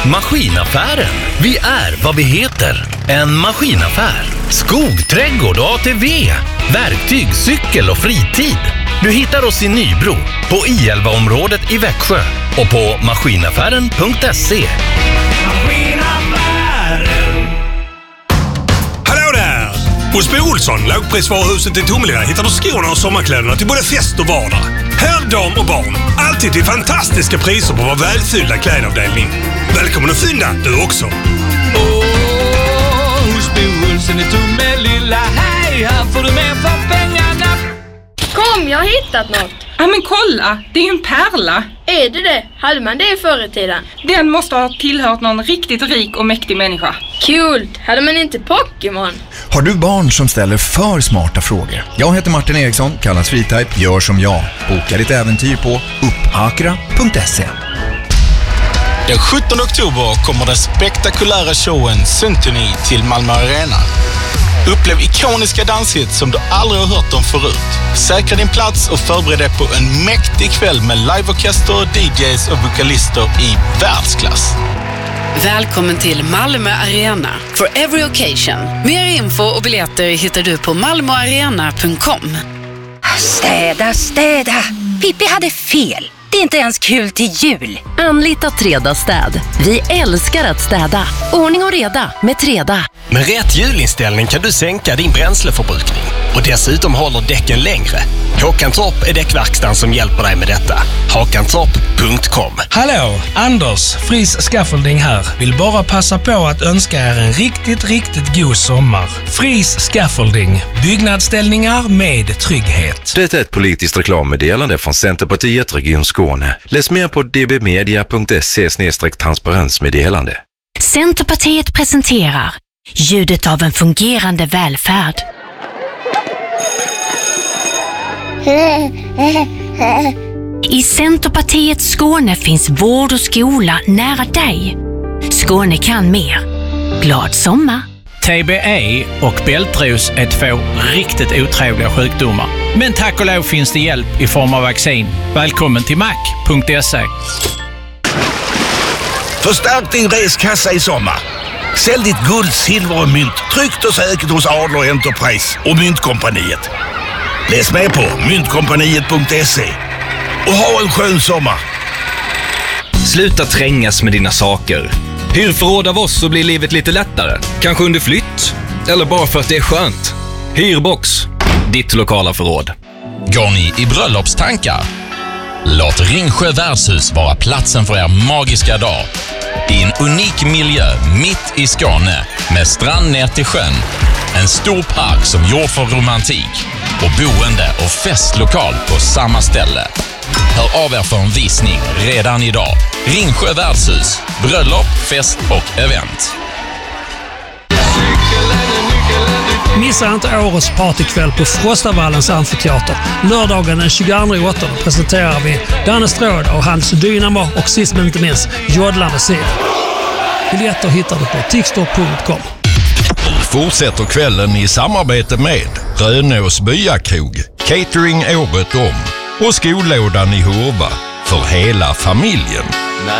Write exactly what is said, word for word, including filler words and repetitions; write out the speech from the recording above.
Maskinaffären. Vi är vad vi heter. En maskinaffär. Skog, trädgård och A T V. Verktyg, cykel och fritid. Du hittar oss i Nybro, på I elva-området i Växjö och på maskinaffären punkt se. Maskinaffären. Hallå där! Hos Bo Olsson, lågprisvaruhuset i Tomelilla, hittar du skorna och sommarkläderna till både fest och vardag. Herr, dam och barn. Alltid till fantastiska priser på vår välfyllda klädavdelning. Välkommen att fynda, du också. Åh, hos Bo Olsson i Tomelilla, hej, här får du mer för pengarna. Kom, jag har hittat något. Ja, men kolla, det är ju en pärla. Är det det? Hade man det förr i tiden? Den måste ha tillhört någon riktigt rik och mäktig människa. Kul! Hade man inte Pokémon? Har du barn som ställer för smarta frågor? Jag heter Martin Eriksson, kallas Freetype, gör som jag. Boka ditt äventyr på uppakra punkt se. Den sjuttonde oktober kommer den spektakulära showen Symphony till Malmö Arena. Upplev ikoniska danshits som du aldrig har hört om förut. Säkra din plats och förbered dig på en mäktig kväll med liveorkester, D Js och vokalister i världsklass. Välkommen till Malmö Arena for every occasion. Mer info och biljetter hittar du på malmoarena punkt com. Städa, städa. Pippi hade fel. Det är inte ens kul till jul. Anlita Treda städ. Vi älskar att städa. Ordning och reda med Treda. Med rätt hjulinställning kan du sänka din bränsleförbrukning. Och dessutom håller däcken längre. Håkantorp är däckverkstan som hjälper dig med detta. hakantorp punkt com. Hallå, Anders, Fris Scaffolding här. Vill bara passa på att önska er en riktigt, riktigt god sommar. Fris Scaffolding. Byggnadsställningar med trygghet. Det är ett politiskt reklammeddelande från Centerpartiet Region Skåne. Läs mer på d b media punkt se slash transparensmeddelande. Centerpartiet presenterar ljudet av en fungerande välfärd. I Centerpartiet Skåne finns vård och skola nära dig. Skåne kan mer. Glad sommar! T B E och bältros är två riktigt otrevliga sjukdomar. Men tack och lov finns det hjälp i form av vaccin. Välkommen till mac punkt se. Förstärk din reskassa i sommar. Sälj ditt guld, silver och mynt tryggt och säkert hos Adler Enterprise och Myntkompaniet. Läs med på myntkompaniet punkt se och ha en skön sommar. Sluta trängas med dina saker. Hyr förråd av oss så blir livet lite lättare. Kanske under flytt. Eller bara för att det är skönt. Hyrbox. Ditt lokala förråd. Går ni i bröllopstankar? Låt Ringsjö värdshus vara platsen för er magiska dag. I en unik miljö mitt i Skåne med strand ner till sjön. En stor park som gjord för romantik. Och boende och festlokal på samma ställe. Hör av er för en visning redan idag. Ringsjö värdshus, bröllop, fest och event. Missa inte årets partykväll på Frostavallens amfiteater. Lördagen den tjugoandra åttonde presenterar vi Danne Stråd och hans Dynamo och sist men inte minst Jodlande Sid. Biljetter hittar du på tixter punkt com. Fortsätter kvällen i samarbete med Rönås Byakrog, catering året om och skolådan i Hurva för hela familjen.